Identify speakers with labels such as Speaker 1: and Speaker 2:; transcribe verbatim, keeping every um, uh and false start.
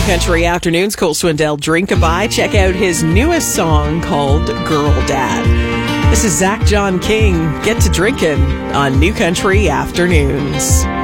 Speaker 1: Country Afternoons, Cole Swindell, Drink-A-Bye. Check out his newest song called Girl Dad. This is Zach John King. Get to drinking on New Country Afternoons.